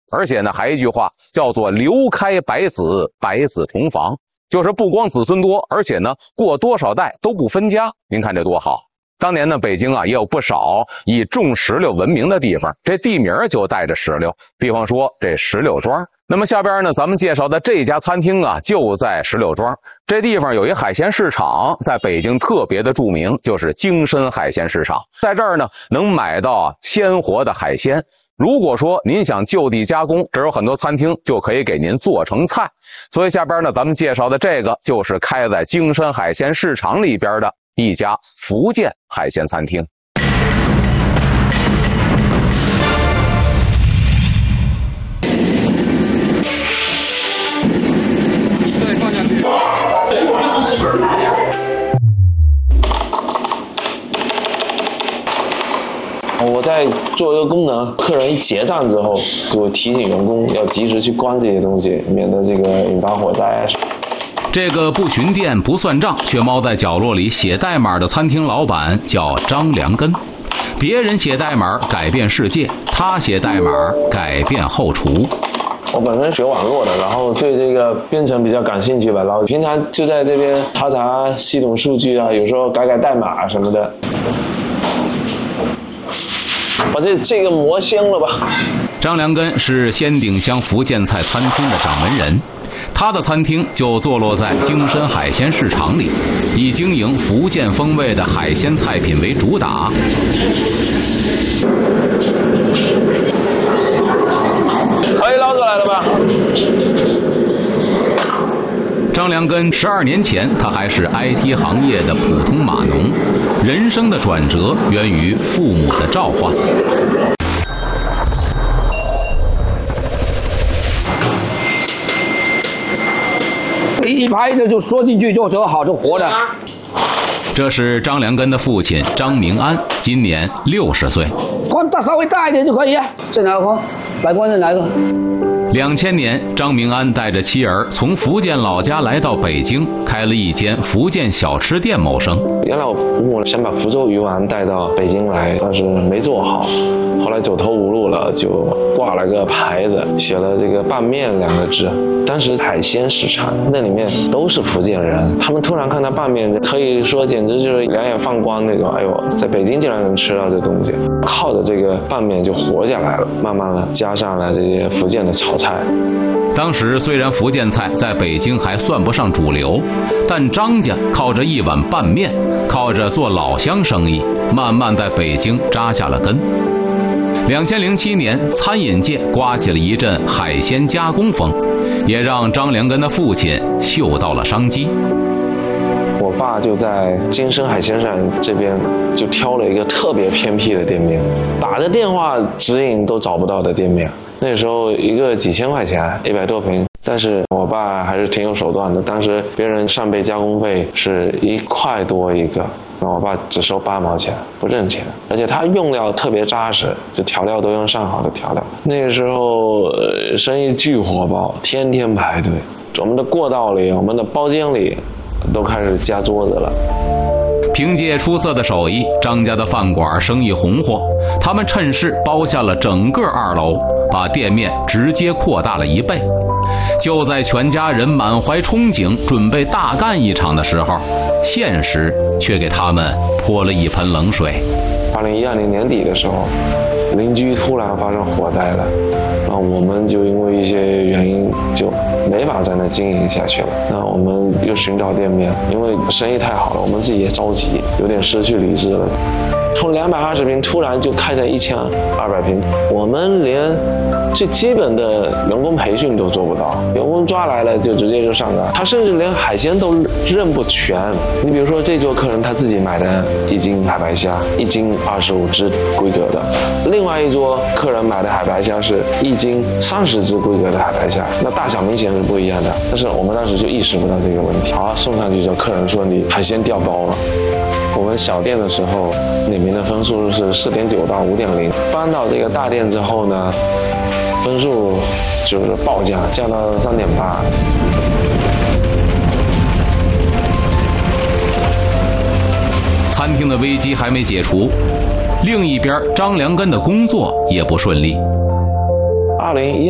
而且呢，还一句话叫做留开百子，百子同房，就是不光子孙多，而且呢，过多少代都不分家。您看这多好！当年呢，北京啊也有不少以种石榴闻名的地方，这地名就带着石榴，比方说这石榴庄。那么下边呢，咱们介绍的这家餐厅啊，就在石榴庄。这地方有一海鲜市场，在北京特别的著名，就是京深海鲜市场。在这儿呢，能买到鲜活的海鲜。如果说您想就地加工，这有很多餐厅就可以给您做成菜。所以下边呢，咱们介绍的这个就是开在京深海鲜市场里边的一家福建海鲜餐厅。 我在做一个功能，客人一结账之后，就提醒员工要及时去关这些东西，免得这个引发火灾。 这个不巡店不算账，却猫在角落里写代码的餐厅老板叫张良根。别人写代码改变世界，他写代码改变后厨。 我本身学网络的，然后对这个编程比较感兴趣吧，然后平常就在这边查系统数据啊，有时候改代码什么的。把这个磨香了吧。 张良根是仙顶乡福建菜餐厅的掌门人，他的餐厅就坐落在京深海鲜市场里，以经营福建风味的海鲜菜品为主打。 可以捞出来了吧？ 张良根12年前，他还是 IT 行业的普通码农，人生的转折源于父母的召唤。 一拍着就说进去就好，就活的。 这是张良根的父亲张明安，今年60岁。 宽大稍微大一点就可以啊。这哪个宽？来宽，这哪个 ？2000年，张明安带着妻儿从福建老家来到北京，开了一间福建小吃店谋生。 原来我父母想把福州鱼丸带到北京来，但是没做好，后来走投无路了，就挂了个牌子，写了这个拌面2个字。当时海鲜市场那里面都是福建人，他们突然看到拌面，可以说简直就是两眼放光那种。哎呦，在北京竟然能吃到这东西，靠着这个拌面就活下来了。慢慢的加上了这些福建的炒菜。 当时虽然福建菜在北京还算不上主流，但张家靠着一碗拌面，靠着做老乡生意，慢慢在北京扎下了根。2007年，餐饮界刮起了一阵海鲜加工风，也让张良根的父亲嗅到了商机。 我爸就在京深海鲜市场这边就挑了一个特别偏僻的店面，打着电话指引都找不到的店面。那时候一个几千块钱，100多平，但是我爸还是挺有手段的。当时别人上倍加工费是1块多一个，那我爸只收8毛钱，不挣钱。而且他用料特别扎实，就调料都用上好的调料。那个时候生意巨火爆，天天排队。我们的过道里，我们的包间里都开始加桌子了。 凭借出色的手艺，张家的饭馆生意红火，他们趁势包下了整个2楼，把店面直接扩大了1倍。就在全家人满怀憧憬准备大干一场的时候，现实却给他们泼了一盆冷水。 2012年年底的时候，邻居突然发生火灾了，那我们就因为一些原因就没法在那经营下去了。那我们又寻找店面，因为生意太好了，我们自己也着急，有点失去理智了。从220平突然就开成1200平，我们连最基本的员工培训都做不到，员工抓来了就直接就上岗，他甚至连海鲜都认不全。你比如说这桌客人他自己买的1斤海白虾，1斤25只规格的，另外一桌客人买的海白虾是1斤30只规格的海白虾，那大小明显是不一样的。但是我们当时就意识不到这个问题。好，送上去之后，客人说你海鲜掉包了。我们小店的时候，里面的分数是4.9到5.0，搬到这个大店之后呢，分数就是暴降，降到3.8。 餐厅的危机还没解除，另一边张良根的工作也不顺利。 2012